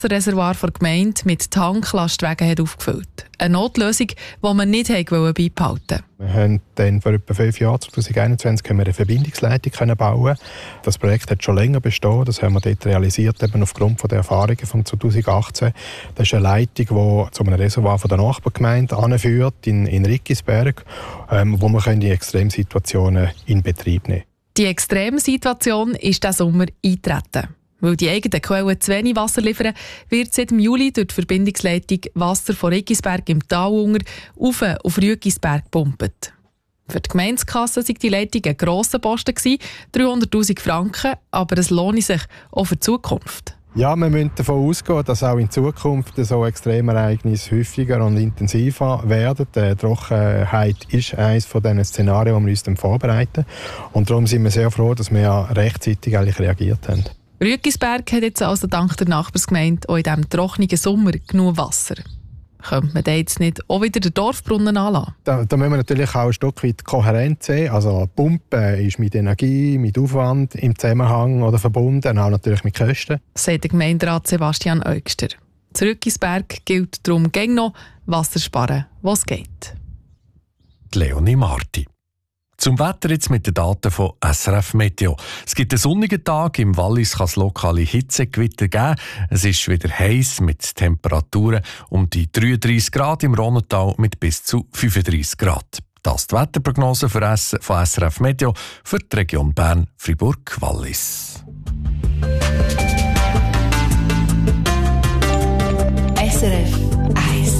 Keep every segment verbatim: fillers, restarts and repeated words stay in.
das Reservoir der Gemeinde mit Tanklastwagen hat aufgefüllt. Eine Notlösung, die man nicht beibehalten wollte. Wir haben dann vor etwa fünf Jahren, zwanzig einundzwanzig, können wir eine Verbindungsleitung bauen. Das Projekt hat schon länger bestehen. Das haben wir dort realisiert, eben aufgrund der Erfahrungen von zwanzig achtzehn. Das ist eine Leitung, die zu einem Reservoir von der Nachbargemeinde anführt, in, in Riggisberg, ähm, wo wir in Extremsituationen in Betrieb nehmen können. Die Extremsituation ist diesen Sommer eingetreten. Weil die eigenen Quellen zu wenig Wasser liefern, wird seit Juli durch die Verbindungsleitung Wasser von Riggisberg im Talunger auf auf Rügisberg gepumpt. Für die Gemeindekasse war die Leitung ein grosser Posten, dreihunderttausend Franken, aber es lohnt sich auch für die Zukunft. Ja, wir müssen davon ausgehen, dass auch in Zukunft so Extremereignisse häufiger und intensiver werden. Die Trockenheit ist eines von diesen Szenarien, die wir uns dann vorbereiten. Und darum sind wir sehr froh, dass wir ja rechtzeitig eigentlich reagiert haben. Rügisberg hat jetzt also dank der Nachbarsgemeinde auch in diesem trockenen Sommer genug Wasser. Könnte man da jetzt nicht auch wieder den Dorfbrunnen anlassen? Da, da müssen wir natürlich auch ein Stück weit kohärent sehen. Also die Pumpe ist mit Energie, mit Aufwand im Zusammenhang oder verbunden, auch natürlich mit Kosten. Sagt der Gemeinderat Sebastian Eugster. Zu Rügisberg gilt darum gegen noch Wasser sparen, was geht. Leonie Marti. Zum Wetter jetzt mit den Daten von S R F Meteo. Es gibt einen sonnigen Tag, im Wallis kann es lokale Hitzegewitter geben. Es ist wieder heiß mit Temperaturen um die dreiunddreissig Grad, im Rhonnetal mit bis zu fünfunddreissig Grad. Das ist die Wetterprognose für S- von S R F Meteo für die Region Bern, Fribourg, Wallis. S R F eins.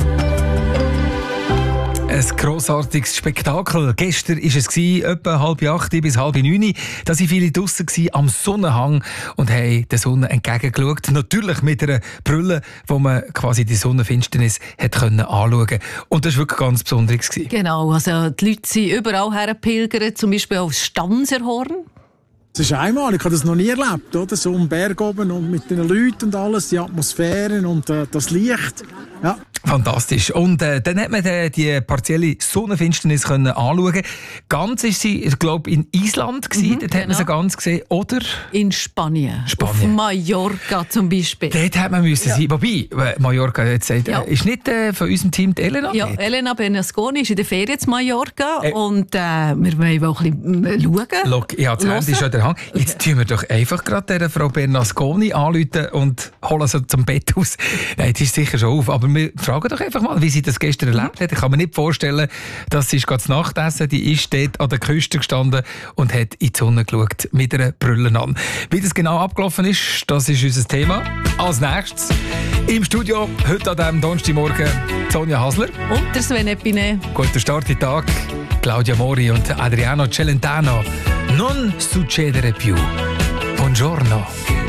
Ein grossartiges Spektakel. Gestern war es etwa halb acht bis halb neun. Da waren viele draussen am Sonnenhang und haben der Sonne entgegengeschaut. Natürlich mit einer Brille, wo man quasi die Sonnenfinsternis hat anschauen konnte. Und das war wirklich ganz Besonderes. Genau, also die Leute sind überall hergepilgert, zum Beispiel aufs Stanserhorn. Es ist einmalig, ich habe das noch nie erlebt, oder? So am Berg oben und mit den Leuten und alles, die Atmosphäre und äh, das Licht. Ja. Fantastisch. Und äh, dann hat man äh, die partielle Sonnenfinsternis können anschauen. Ganz ist sie, ich glaube, in Island gewesen. Mhm, dort hat man sie genau. ganz gesehen. Oder? In Spanien. Spanien. Auf Mallorca zum Beispiel. Dort hat man müssen ja. sein. Wobei, äh, Mallorca hat gesagt, Ja. äh, ist nicht äh, von unserem Team die Elena? Ja, nicht? Elena Bernasconi ist in der Ferien zu Mallorca Äh. und äh, wir wollen auch ein bisschen schauen. Look, ja, das Handy ist schon der Hang. Jetzt tun wir doch einfach gerade der Frau Bernasconi anrufen und holen sie zum Bett aus. Nein, die ist sicher schon auf. Aber wir fragen doch einfach mal, wie sie das gestern erlebt hat. Ich kann mir nicht vorstellen, dass sie gerade zum Nachtessen, die ist dort an der Küste gestanden und hat in die Sonne geschaut mit einer Brille an. Wie das genau abgelaufen ist, das ist unser Thema. Als nächstes im Studio, heute an diesem Donnerstagmorgen, Sonja Hasler. Und der Sven Epine. Guten Start in den Tag. Claudia Mori und Adriano Celentano. Non succedere più. Buongiorno.